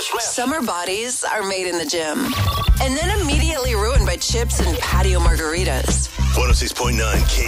Smith. Summer bodies are made in the gym and then immediately ruined by chips and patio margaritas. 106.9 K.